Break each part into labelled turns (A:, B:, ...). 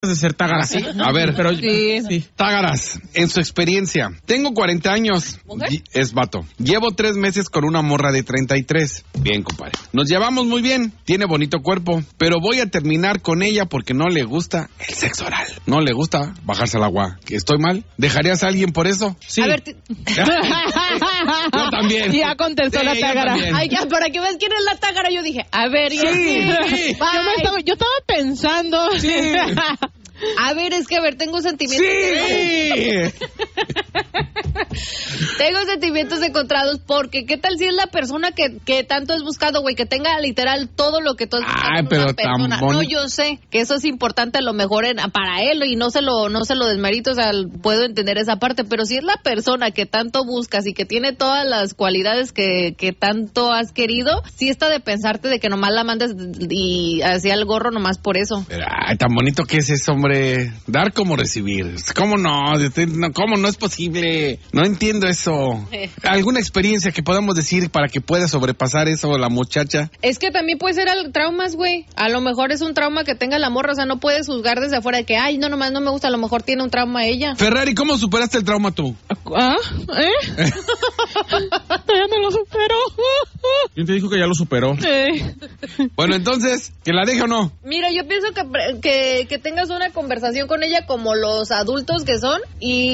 A: de ser tágara.
B: ¿Sí? A ver, pero
C: sí.
B: Tágaras, en su experiencia, tengo 40 años.
C: ¿Mujer?
B: Es vato. Llevo 3 meses con una morra de 33. Bien, compadre. Nos llevamos muy bien, tiene bonito cuerpo, pero voy a terminar con ella porque no le gusta el sexo oral. No le gusta bajarse al agua. ¿Estoy mal? ¿Dejarías a alguien por eso?
A: Sí.
C: A ver,
B: Yo también.
C: ya contestó la
B: yo
C: tágara.
B: también.
C: Ay, ya, ¿para qué ves quién es la tágara? Yo dije, a ver,
B: Sí.
C: yo estaba pensando.
B: Sí.
C: A ver, es que, a ver, tengo sentimientos.
B: Sí.
C: Tengo sentimientos encontrados porque ¿qué tal si es la persona que tanto has buscado, güey? Que tenga literal todo lo que tú has buscado
B: Ay,
C: en
B: pero
C: una
B: tan
C: persona.
B: bonito.
C: No, yo sé que eso es importante a lo mejor para él y no se lo desmerito, o sea, puedo entender esa parte, pero si es la persona que tanto buscas y que tiene todas las cualidades que tanto has querido, sí está de pensarte de que nomás la mandes y hacia el gorro nomás por eso.
B: Pero, ay, tan bonito que es eso, hombre. Dar como recibir. ¿Cómo no? ¿Cómo no es posible? No entiendo eso. ¿Alguna experiencia que podamos decir para que pueda sobrepasar eso la muchacha?
C: Es que también puede ser traumas, güey. A lo mejor es un trauma que tenga la morra, o sea, no puedes juzgar desde afuera de que, ay, no, nomás no me gusta, a lo mejor tiene un trauma ella.
B: Ferrari, ¿cómo superaste el trauma tú?
C: ¿Ah? Ya me lo superó.
A: ¿Quién te dijo que ya lo superó?
B: Bueno, entonces, ¿que la deje o no?
C: Mira, yo pienso que tengas una conversación con ella como los adultos que son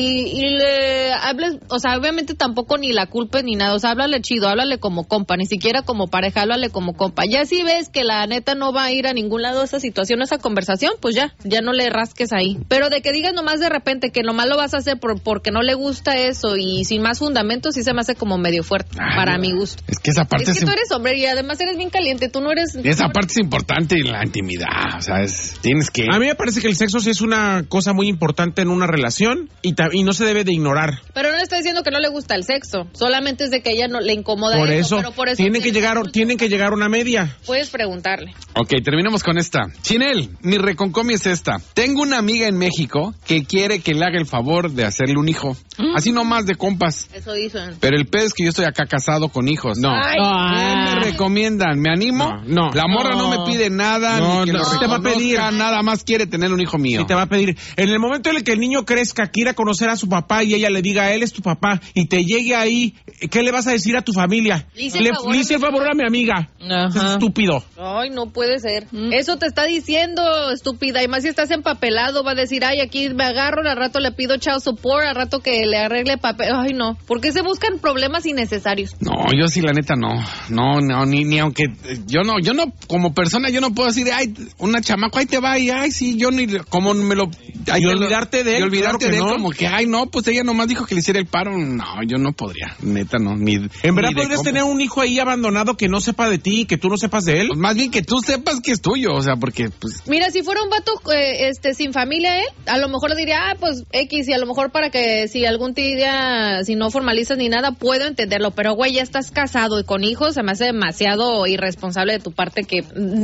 C: y le hables, o sea, obviamente tampoco ni la culpes ni nada, o sea, háblale chido, háblale como compa, ni siquiera como pareja, háblale como compa. Ya si ves que la neta no va a ir a ningún lado esa situación, esa conversación, pues ya no le rasques ahí. Pero de que digas nomás de repente que nomás lo vas a hacer porque no le gusta eso y sin más fundamentos, sí se me hace como medio fuerte, para mi gusto.
B: Es que esa parte
C: Es que tú eres hombre y además eres bien caliente, tú no eres...
B: Esa parte es importante en la intimidad, o sea, tienes que...
A: A mí me parece que el sexo sí es una cosa muy importante en una relación y no se debe de ignorar.
C: Pero no le está diciendo que no le gusta el sexo, solamente es de que a ella no le incomoda
A: Por
C: eso,
A: eso,
C: pero por eso
A: tienen que llegar a una media.
C: Puedes preguntarle.
B: Ok, terminamos con esta. Chinel, mi reconcomia es esta. Tengo una amiga en México que quiere que le haga el favor de hacerle un hijo. Así nomás de compas.
C: Eso dicen.
B: Pero el pedo es que yo estoy acá casado con hijos. No.
C: Ay.
B: ¿Qué me recomiendan? ¿Me animo?
A: No.
B: La morra no me pide nada,
A: No,
B: ni que
A: no.
B: lo
A: Sí te va a
B: reconozca,
A: pedir.
B: nada más quiere tener un hijo mío.
A: Y te va a pedir, en el momento en el que el niño crezca, quiera conocer a su papá y ella le diga, él es tu papá, y te llegue ahí, ¿qué le vas a decir a tu familia?
C: Le hice el favor
A: a mi amiga. Es estúpido.
C: Ay, no puede ser. Eso te está diciendo, estúpida. Y más si estás empapelado, va a decir, ay, aquí me agarro, al rato le pido child support, al rato que le arregle papel. Ay, no. ¿Por qué se buscan problemas innecesarios?
B: No, yo sí, la neta, no. No, ni aunque... Yo no, como persona, yo no puedo decir, ay, una chamaco, ahí te va, y ay, sí, yo ni... Como me lo... Ay,
A: Y olvidarte de él,
B: Y olvidarte
A: claro que
B: de él,
A: no.
B: como que, ay, no, pues ella nomás dijo que le hiciera el paro. No, yo no podría, neta, no.
A: En verdad podrías tener un hijo ahí abandonado que no sepa de ti, que tú no sepas de él.
B: Pues más bien que tú sepas que es tuyo, o sea, porque, pues...
C: Mira, si fuera un vato sin familia, él, a lo mejor le diría, pues, X, y a lo mejor para que si algún día, si no formalizas ni nada, puedo entenderlo, pero, güey, ya estás casado y con hijos, se me hace demasiado irresponsable de tu parte que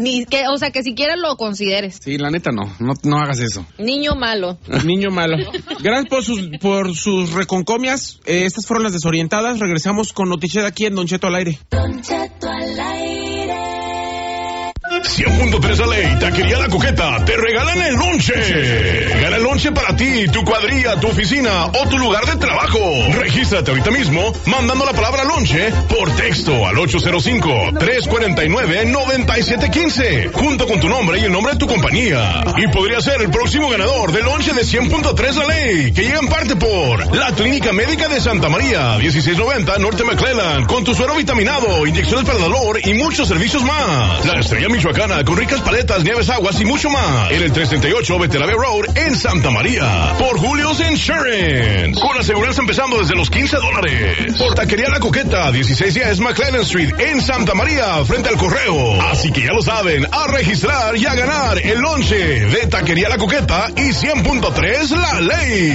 C: siquiera lo consideres.
B: Sí, la neta, no hagas eso.
C: Niño malo.
A: Niño malo. Gracias por sus reconcomias. Estas fueron las desorientadas. Regresamos con noticias aquí en Don Cheto al aire.
D: Don Cheto al aire.
E: 100.3 Ley, Taquería La Coqueta, te regalan el lonche. Gana el lonche para ti, tu cuadrilla, tu oficina o tu lugar de trabajo. Regístrate ahorita mismo mandando la palabra lonche por texto al 805-349-9715, junto con tu nombre y el nombre de tu compañía. Y podría ser el próximo ganador del lonche de 100.3 La Ley, que llega en parte por la Clínica Médica de Santa María, 1690 Norte McClellan, con tu suero vitaminado, inyecciones para el dolor y muchos servicios más. La Estrella Michoacana, con ricas paletas, nieves, aguas y mucho más. En el 338 Betelave Road en Santa María. Por Julio's Insurance, con aseguranza empezando desde los $15. Por Taquería La Coqueta, 1610 McLennan Street en Santa María, frente al correo. Así que ya lo saben, a registrar y a ganar el lonche de Taquería La Coqueta y 100.3 La Ley.